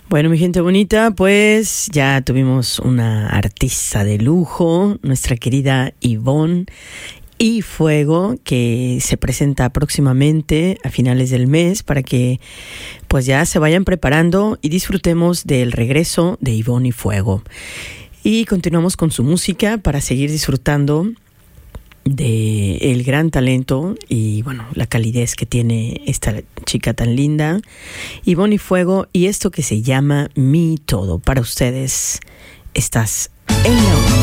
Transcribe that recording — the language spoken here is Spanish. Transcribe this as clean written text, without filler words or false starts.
Bueno, mi gente bonita, pues ya tuvimos una artista de lujo, nuestra querida Ivonne y Fuego, que se presenta próximamente a finales del mes para que pues ya se vayan preparando y disfrutemos del regreso de Ivonne y Fuego. Y continuamos con su música para seguir disfrutando de el gran talento y bueno, la calidez que tiene esta chica tan linda, Ivonne y Fuego, y esto que se llama Mi Todo. Para ustedes, estás en la